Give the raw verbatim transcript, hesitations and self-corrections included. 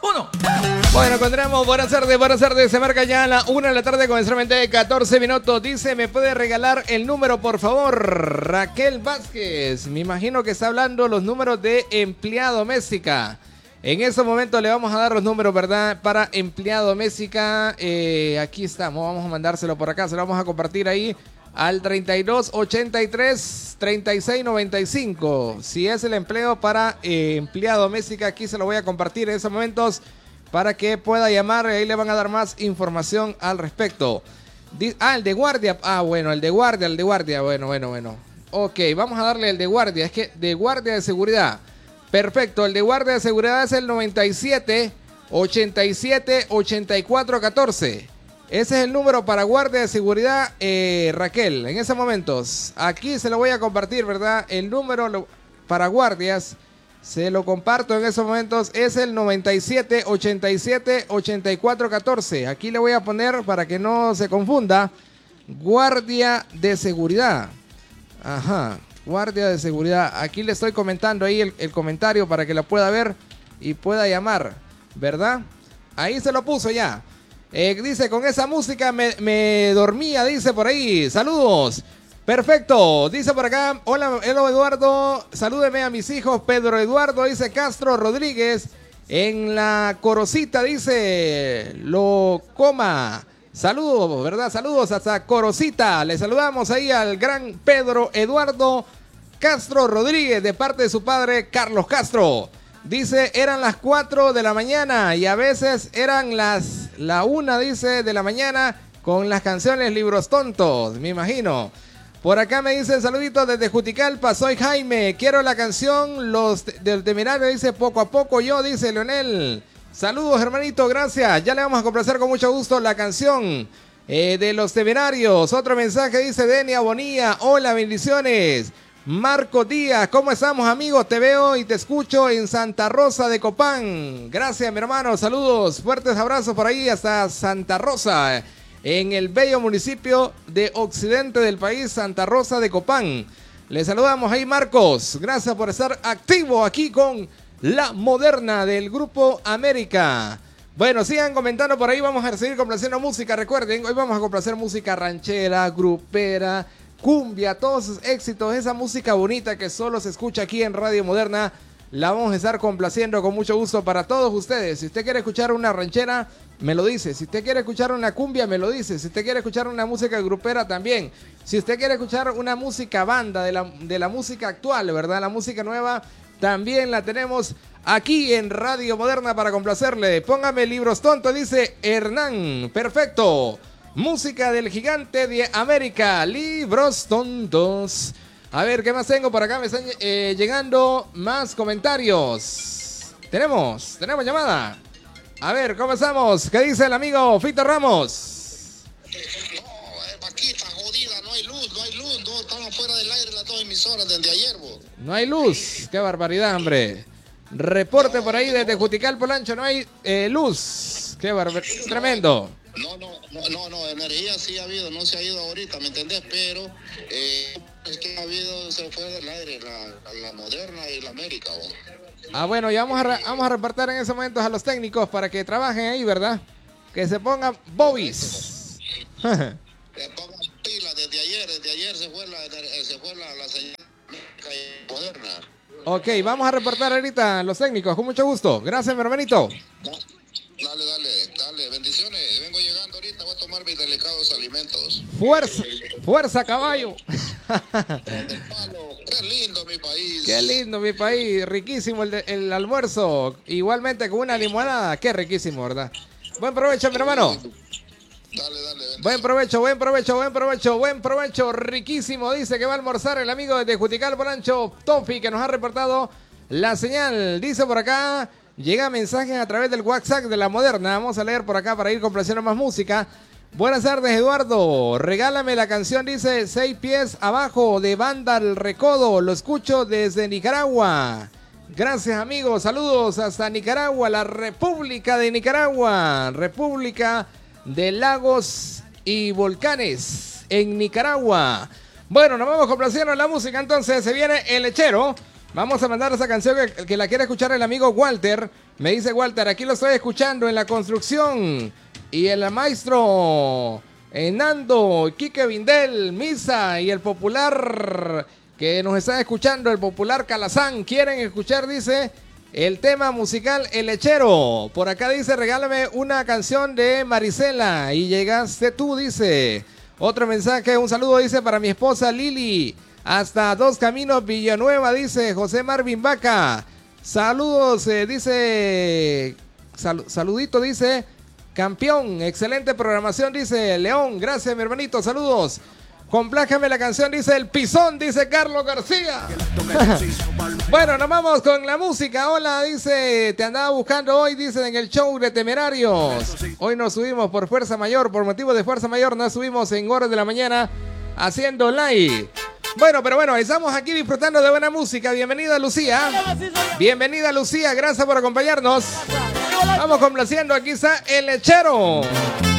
Uno. Bueno, encontramos, buenas tardes, buenas tardes, se marca ya a la una de la tarde con extremadamente catorce minutos. Dice, ¿me puede regalar el número, por favor? Raquel Vázquez, me imagino que está hablando los números de empleada doméstica. En este momento le vamos a dar los números, ¿verdad? Para empleada doméstica, eh, aquí estamos, vamos a mandárselo por acá, se lo vamos a compartir ahí al treinta y dos ochenta y tres treinta y seis noventa y cinco. Si es el empleo para eh, empleada doméstica, aquí se lo voy a compartir en estos momentos para que pueda llamar, ahí le van a dar más información al respecto. Ah, el de guardia, ah, bueno, el de guardia, el de guardia, bueno, bueno, bueno. Ok, vamos a darle el de guardia, es que de guardia de seguridad. Perfecto, el de guardia de seguridad es el noventa y siete ochenta y siete ochenta y cuatro catorce. Ese es el número para guardia de seguridad, eh, Raquel. En esos momentos, aquí se lo voy a compartir, ¿verdad? El número lo, para guardias, se lo comparto en esos momentos, es el noventa y siete ochenta y siete ochenta y cuatro catorce. Aquí le voy a poner, para que no se confunda, guardia de seguridad. Ajá, guardia de seguridad. Aquí le estoy comentando ahí el, el comentario para que la pueda ver y pueda llamar, ¿verdad? Ahí se lo puso ya. Eh, dice, con esa música me, me dormía, dice por ahí. Saludos. Perfecto. Dice por acá, hola, hello Eduardo. Salúdeme a mis hijos. Pedro Eduardo, dice Castro Rodríguez. En la Corosita, dice, lo coma. Saludos, ¿verdad? Saludos hasta Corosita. Le saludamos ahí al gran Pedro Eduardo Castro Rodríguez de parte de su padre Carlos Castro. Dice, eran las cuatro de la mañana y a veces eran las la una, dice, de la mañana con las canciones Libros Tontos, me imagino. Por acá me dice, saluditos desde Juticalpa, soy Jaime, quiero la canción Los del Temerario, dice, poco a poco yo, dice Leonel. Saludos, hermanito, gracias. Ya le vamos a complacer con mucho gusto la canción eh, de Los Temerarios. Otro mensaje dice, Denia Bonilla, hola, bendiciones. Marco Díaz, ¿cómo estamos, amigos? Te veo y te escucho en Santa Rosa de Copán. Gracias, mi hermano. Saludos, fuertes abrazos por ahí hasta Santa Rosa, en el bello municipio de occidente del país, Santa Rosa de Copán. Le saludamos ahí, Marcos. Gracias por estar activo aquí con La Moderna del Grupo América. Bueno, sigan comentando por ahí. Vamos a seguir complaciendo música. Recuerden, hoy vamos a complacer música ranchera, grupera, cumbia, todos sus éxitos, esa música bonita que solo se escucha aquí en Radio Moderna, la vamos a estar complaciendo con mucho gusto para todos ustedes. Si usted quiere escuchar una ranchera, me lo dice. Si usted quiere escuchar una cumbia, me lo dice. Si usted quiere escuchar una música grupera, también. Si usted quiere escuchar una música banda de la, de la música actual, ¿verdad? La música nueva, también la tenemos aquí en Radio Moderna para complacerle. Póngame Libros Tontos, dice Hernán. Perfecto. Música del gigante de América, Libros Tontos. A ver, ¿qué más tengo por acá? Me están eh, llegando más comentarios. Tenemos, tenemos llamada. A ver, ¿cómo estamos? ¿Qué dice el amigo Fito Ramos? No, es vaquita jodida, no hay luz, no hay luz. No, estamos fuera del aire las dos emisoras desde ayer, vos. No hay luz, qué barbaridad, hombre. Reporte no, por ahí desde Juticalpa, Lancho, no hay eh, luz. Qué barbaridad, no, tremendo. No, no, no, no, no, energía sí ha habido, no se ha ido ahorita, ¿me entendés? Pero eh, es que ha habido, se fue del aire la, la Moderna y la América, vos. Ah, bueno, ya vamos a, vamos a repartir en ese momento a los técnicos para que trabajen ahí, ¿verdad? Que se pongan bobis. Que pongan pilas desde ayer, desde ayer se fue la, se fue la, la señal Moderna. Ok, vamos a reportar ahorita a los técnicos, con mucho gusto. Gracias, mi hermanito. Dale, dale, dale, bendiciones. Vengo llegando ahorita, voy a tomar mis delicados alimentos. Fuerza, fuerza, caballo. Qué lindo mi país. Qué lindo mi país, riquísimo el, de, el almuerzo. Igualmente con una limonada, qué riquísimo, ¿verdad? Buen provecho, mi hermano. Dale, dale. Buen provecho, buen provecho, buen provecho, buen provecho, riquísimo. Dice que va a almorzar el amigo de Juticalpa, Lancho Tofi, que nos ha reportado la señal. Dice por acá, llega mensajes a través del WhatsApp de La Moderna. Vamos a leer por acá para ir complaciendo más música. Buenas tardes, Eduardo. Regálame la canción, dice, Seis Pies Abajo de Banda El Recodo. Lo escucho desde Nicaragua. Gracias, amigos. Saludos hasta Nicaragua, la República de Nicaragua. República de Lagos y Volcanes en Nicaragua. Bueno, nos vamos complaciendo la música. Entonces se viene El Lechero. Vamos a mandar esa canción que, que la quiere escuchar el amigo Walter. Me dice Walter, aquí lo estoy escuchando en la construcción. Y el maestro eh, Nando, Quique Vindel, Misa y el popular que nos está escuchando, el popular Calazán, quieren escuchar, dice, el tema musical El Lechero. Por acá dice, regálame una canción de Marisela y llegaste tú, dice. Otro mensaje, un saludo, dice, para mi esposa Lili. Hasta Dos Caminos, Villanueva, dice José Marvin Vaca. Saludos, eh, dice, sal, saludito, dice, campeón, excelente programación, dice León. Gracias, mi hermanito, saludos. Complájame la canción, dice El Pisón, dice Carlos García. Bueno, nos vamos con la música. Hola, dice, te andaba buscando hoy, dice, en el show de Temerarios. Hoy nos subimos por fuerza mayor, por motivo de fuerza mayor, nos subimos en horas de la mañana haciendo live. Bueno, pero bueno, estamos aquí disfrutando de buena música. Bienvenida, Lucía. Bienvenida, Lucía, gracias por acompañarnos. Vamos complaciendo, aquí está El Lechero.